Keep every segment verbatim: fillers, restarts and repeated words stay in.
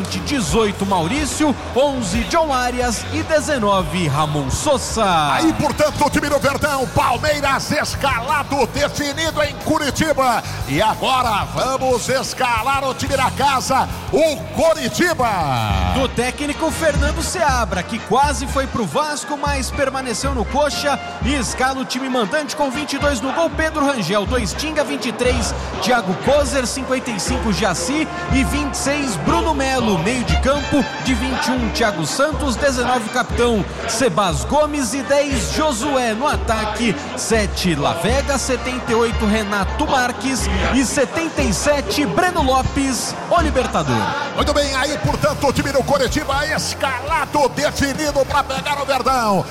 sete, dezoito Maurício, onze John Arias e dezenove Ramon Sosa. Aí, portanto, o time do Verdão, Palmeiras escalado, definido em Curitiba. E agora vamos escalar o time da casa, o Coritiba. Do técnico Fernando Seabra, que quase foi pro Vasco, mas permaneceu no Coxa e escala o time mandante com vinte e dois no gol, Pedro Rangel, dois Tinga, vinte e três Thiago Kozer, cinquenta e cinco Jaci e vinte e seis Bruno Melo. Meio de campo de vinte e um Thiago Santos, dezenove capitão Sebas Gomes e dez Josué. No ataque, sete Lavega, setenta e oito Renato Marques e setenta e sete Breno Lopes, o Libertador. Muito bem, aí portanto o time do Coritiba escalado, definido para pegar o Verdão.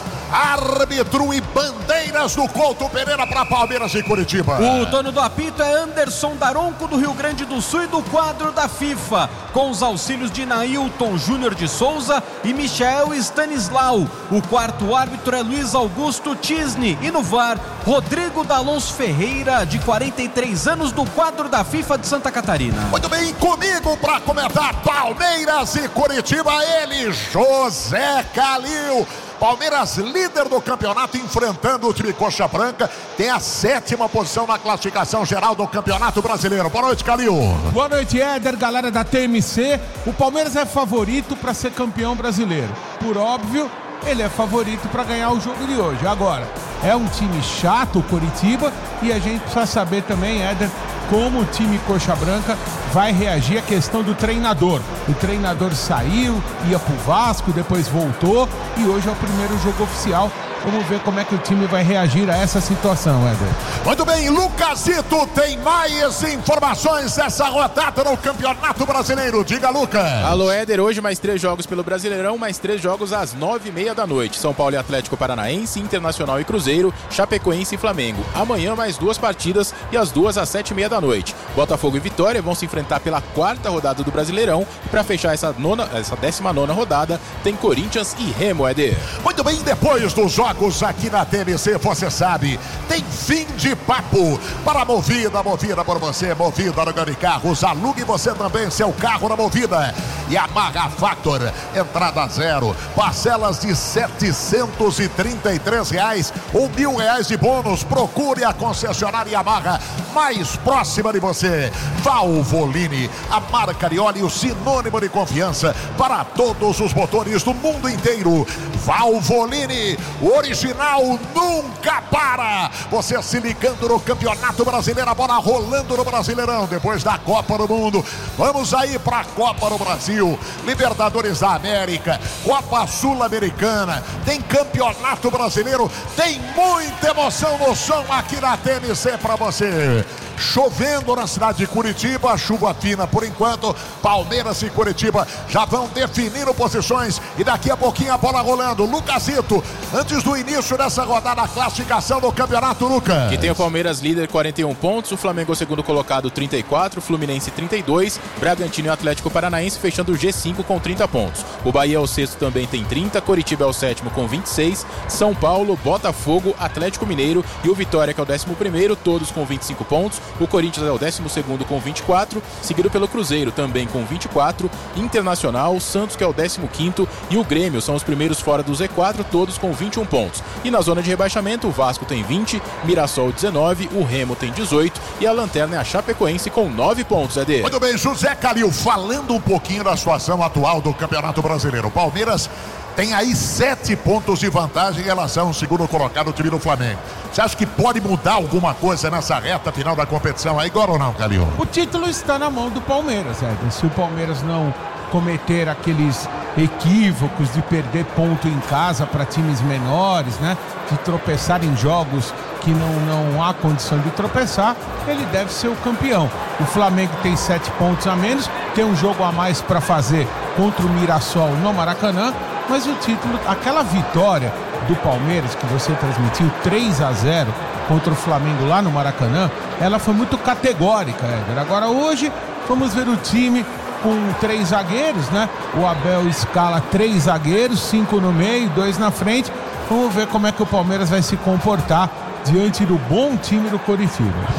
Árbitro e bandeiras do Couto Pereira para Palmeiras e Curitiba. O dono do apito é Anderson Daronco, do Rio Grande do Sul, e do quadro da FIFA, com os auxílios de Nailton Júnior de Souza e Michael Stanislau. O quarto árbitro é Luiz Augusto Tisni e no V A R, Rodrigo D'Alonso Ferreira, de quarenta e três anos, do quadro da FIFA de Santa Catarina. Muito bem, comigo para comentar Palmeiras e Curitiba, ele, José Calil. Palmeiras, líder do campeonato, enfrentando o time Coxa Branca, tem a sétima posição na classificação geral do Campeonato Brasileiro. Boa noite, Calil. Boa noite, Éder, galera da T M C. O Palmeiras é favorito para ser campeão brasileiro. Por óbvio, ele é favorito para ganhar o jogo de hoje. Agora, é um time chato, o Coritiba, e a gente precisa saber também, Éder, como o time Coxa Branca vai reagir à questão do treinador. O treinador saiu, ia pro Vasco, depois voltou e hoje é o primeiro jogo oficial. Vamos ver como é que o time vai reagir a essa situação, Éder. Muito bem, Lucasito tem mais informações dessa rodada no Campeonato Brasileiro. Diga, Lucas. Alô, Éder, hoje mais três jogos pelo Brasileirão, mais três jogos às nove e meia da noite. São Paulo e Atlético Paranaense, Internacional e Cruzeiro, Chapecoense e Flamengo. Amanhã mais duas partidas e as duas às sete e meia da noite. Botafogo e Vitória vão se enfrentar pela quarta rodada do Brasileirão. E para fechar essa, nona, essa décima nona rodada, tem Corinthians e Remo, Éder. Muito bem, depois dos jogos aqui na T M C, você sabe, tem fim de papo para a Movida, Movida por você, Movida no Grande Carros, alugue você também seu carro na Movida. E a Yamaha Factor, entrada zero, parcelas de setecentos e trinta e três reais ou mil reais de bônus. Procure a concessionária Yamaha mais próxima de você. Valvoline, a marca de óleo sinônimo de confiança para todos os motores do mundo inteiro. Valvoline, o original nunca para. Você se ligando no Campeonato Brasileiro, a bola rolando no Brasileirão depois da Copa do Mundo. Vamos aí para a Copa do Brasil, Libertadores da América, Copa Sul-Americana, tem Campeonato Brasileiro, tem muita emoção no som aqui na T M C para você. Chovendo na cidade de Curitiba, chuva fina por enquanto. Palmeiras e Curitiba já vão definindo posições e daqui a pouquinho a bola rolando. Lucasito, antes do início dessa rodada, a classificação do campeonato, Lucas. Que tem o Palmeiras líder, quarenta e um pontos, o Flamengo segundo colocado, trinta e quatro, Fluminense trinta e dois, Bragantino e Atlético Paranaense fechando o G cinco com trinta pontos. O Bahia é o sexto, também tem trinta, Coritiba é o sétimo com vinte e seis, São Paulo, Botafogo, Atlético Mineiro e o Vitória, que é o décimo primeiro, todos com vinte e cinco pontos. O Corinthians é o décimo segundo com vinte e quatro, seguido pelo Cruzeiro também com vinte e quatro, Internacional, Santos, que é o décimo quinto, e o Grêmio são os primeiros fora do Z quatro, todos com vinte e um pontos. E na zona de rebaixamento, o Vasco tem vinte, Mirassol dezenove, o Remo tem dezoito e a lanterna é a Chapecoense com nove pontos, Ed. Muito bem, José Calil, falando um pouquinho da situação atual do Campeonato Brasileiro. O Palmeiras tem aí sete pontos de vantagem em relação ao segundo colocado, o time do Flamengo. Você acha que pode mudar alguma coisa nessa reta final da competição aí, agora ou não, Calil? O título está na mão do Palmeiras, Éder. Se o Palmeiras não cometer aqueles equívocos de perder ponto em casa para times menores, né? De tropeçar em jogos que não, não há condição de tropeçar, ele deve ser o campeão. O Flamengo tem sete pontos a menos, tem um jogo a mais para fazer contra o Mirassol no Maracanã, mas o título, aquela vitória do Palmeiras que você transmitiu, três a zero contra o Flamengo lá no Maracanã, ela foi muito categórica, Éder. Agora hoje vamos ver o time com três zagueiros, né? O Abel escala três zagueiros, cinco no meio, dois na frente. Vamos ver como é que o Palmeiras vai se comportar diante do bom time do Coritiba. Quer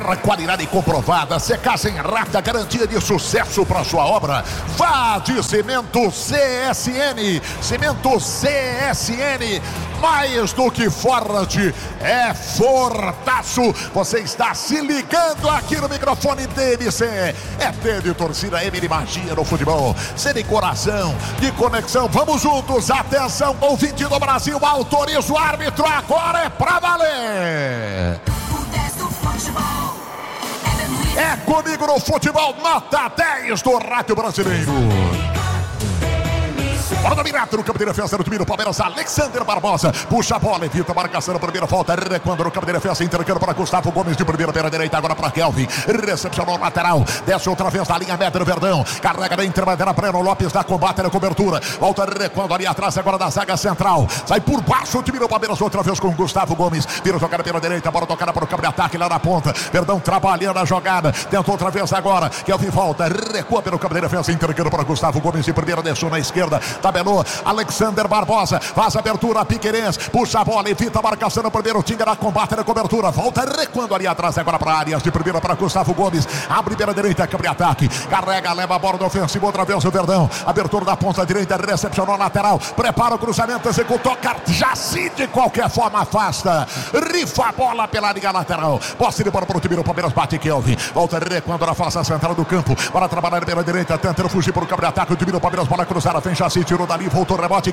qualidade comprovada. Secagem rápida, garantia de sucesso para sua obra. Vá de Cimento C S N. Cimento C S N. Mais do que forte, é fortaço. Você está se ligando aqui no microfone T M C. É T de torcida, M de magia no futebol. C de coração, de conexão. Vamos juntos, atenção, ouvinte do Brasil, autoriza o árbitro, agora é pra valer. É comigo no futebol, nota dez do Rádio Brasileiro. Bora dominado no campo de defesa do time do Palmeiras, Alexander Barbosa. Puxa a bola, evita a marcação na primeira volta. Recuando no campo de defesa, entregando para Gustavo Gomes de primeira pela direita, agora para Kelvin. Recepcionou o lateral, desce outra vez na linha média do Verdão. Carrega da intermediária, Breno Lopes da combate na cobertura. Volta recuando ali atrás, agora da zaga central. Sai por baixo o time do Palmeiras, outra vez com Gustavo Gomes. Vira jogada pela direita, bola tocada para o campo de ataque lá na ponta. Verdão trabalhando a jogada, tentou outra vez agora. Kelvin volta, recua pelo campo de defesa, entregando para Gustavo Gomes de primeira, deixou na esquerda. Tabelou Alexander Barbosa, faz a abertura, Piquerez, puxa a bola, evita a marcação no primeiro, Tinga na combate na cobertura, volta recuando ali atrás, agora para áreas de primeira para Gustavo Gomes, abre pela direita, câmbio de ataque, carrega, leva a bola do ofensivo, outra vez o Verdão, abertura da ponta direita, recepcionou a lateral, prepara o cruzamento, executou, Jaci de qualquer forma afasta, rifa a bola pela linha lateral, posse de bola para o time do Palmeiras, bate Kelvin, volta recuando na face central do campo, para trabalhar pela direita, tentando fugir para o câmbio de ataque, o time do Palmeiras, bola cruzada, vem Jaci, tirou dali, voltou rebote,